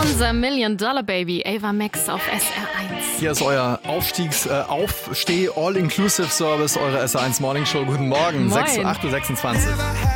Unser Million-Dollar-Baby, Ava Max auf SR1. Hier ist euer Aufsteh-All-Inclusive-Service, eure SR1 Morning Show. Guten Morgen, Moin. 8:26 Uhr.